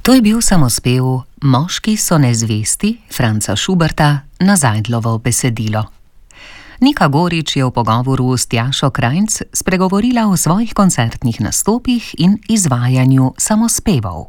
To je bil samospev Moški so nezvesti Franca Schuberta na Zajdlovo besedilo. Nika Gorič je v pogovoru s Tjašo Krajnc spregovorila o svojih koncertnih nastopih in izvajanju samospevov.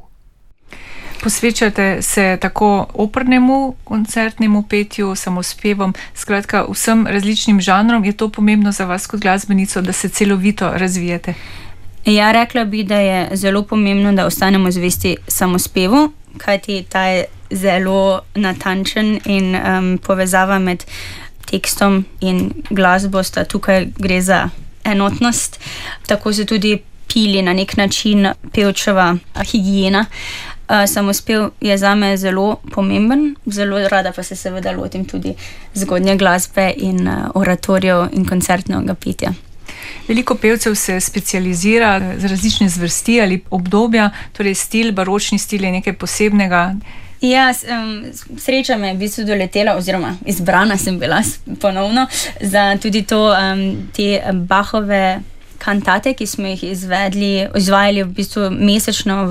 Posvečate se tako opernemu koncertnemu petju, samospevom, skratka vsem različnim žanrom. Je to pomembno za vas kot glasbenico, da se celovito razvijete? Ja, rekla bi, da je zelo pomembno, da ostanemo zvesti samospevu, kajti ta je zelo natančen in povezava med tekstom in glasbo sta tukaj gre za enotnost. Tako se tudi pili na nek način pevčeva higiena. Samospev je zame zelo pomemben, zelo rada pa se seveda lotim tudi zgodnje glasbe in oratorijev in koncertnega petja. Veliko pevcev se specializira z različne zvrsti ali obdobja, torej stil, baročni stil je nekaj posebnega. Ja, sreča me je v bistvu doletela oziroma izbrana sem bila ponovno za tudi to, te Bachove kantate, ki smo jih izvajali v bistvu mesečno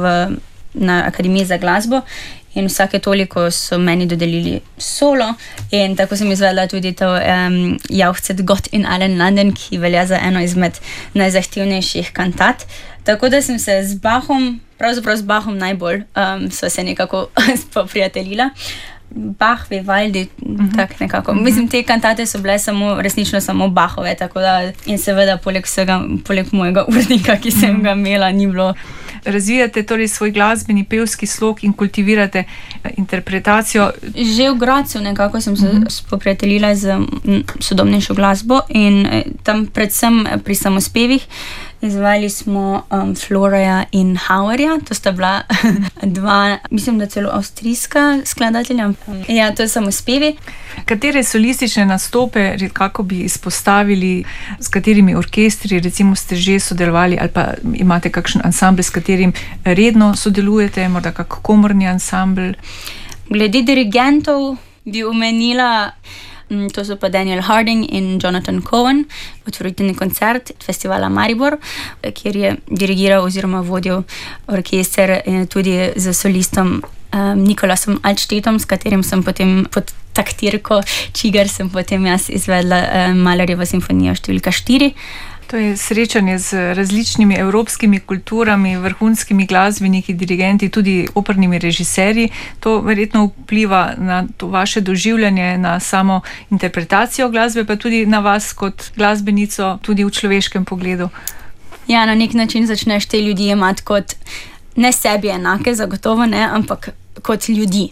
na Akademiji za glasbo in vsake toliko so meni dodelili solo in tako sem izvedla tudi to Jauchzet Gott in allen Landen, ki velja za eno izmed najzahtevnejših kantat. Tako da sem se z Bachom, pravzaprav z Bachom najbolj, sva se nekako spoprijateljila. Bach, Vivaldi, tak nekako. Mislim, te kantate so bile resnično samo Bachove, tako da in seveda poleg mojega urnika, ki sem ga imela, ni bilo. Razvijate torej svoj glasbeni pevski slog in kultivirate interpretacijo. Že v Gradcu nekako sem se spoprijateljila z sodobnejšo glasbo in tam predvsem pri samospevih izvajali smo Floreja in Hauerja, to sta bila dva, mislim, da celo avstrijska skladatelja. Ja, to je samospevi. Katere solistične nastope, kako bi izpostavili, s katerimi orkestri, recimo ste že sodelovali ali pa imate kakšen ansambl, s katerim redno sodelujete, morda kak komorni ansambl? Glede dirigentov bi omenila, to so pa Daniel Harding in Jonathan Cohen, otvoritveni koncert festivala Maribor, kjer je dirigiral oziroma vodil orkester tudi z solistom Nikolasom Altstedtom, s katerim sem potem pod taktirko, čigar sem potem jaz izvedla Mahlerjevo simfonijo številka 4. To je srečanje z različnimi evropskimi kulturami, vrhunskimi glasbeniki, dirigenti, tudi opernimi režiserji. To verjetno vpliva na to vaše doživljanje, na samo interpretacijo glasbe, pa tudi na vas kot glasbenico, tudi v človeškem pogledu. Ja, na nek način začneš te ljudi imati kot ne sebi enake, zagotovo ne, ampak kot ljudi.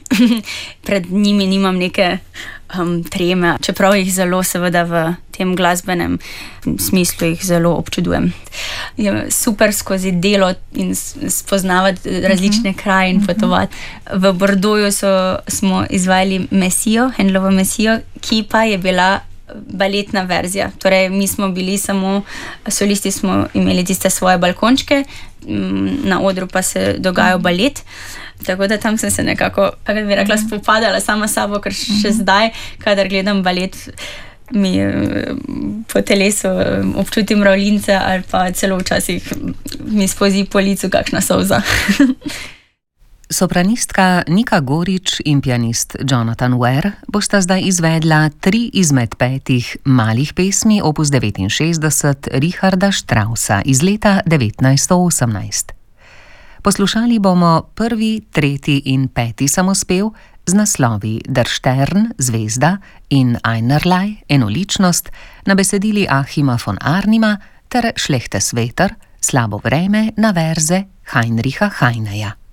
Pred njimi nimam neke treme, čeprav jih zelo seveda v tem glasbenem smislu jih zelo občudujem. Je super skozi delo in spoznavati različne kraje in potovati. V Bordeauxu smo izvajali Messijo, Handlovo Messijo, ki pa je bila baletna verzija. Torej, mi smo bili samo solisti, smo imeli tiste svoje balkončke, na odru pa se dogajal balet. Tako da tam sem se nekako, kako bi rekla, spopadala sama sabo, ker še zdaj, kadar gledam balet, mi po telesu občutim mravljince ali pa celo včasih mi spozi po licu kakšna solza. Sopranistka Nika Gorič in pianist Jonathan Ware bosta zdaj izvedla 3 izmed 5 malih pesmi opus 69 Richarda Straussa iz leta 1918. Poslušali bomo 1., 3. in 5. samospev z naslovi Der Stern, zvezda in Einerlei, enoličnost, na besedili Achima von Arnima ter Schlechtes Wetter, slabo vreme, na verze Heinricha Heineja.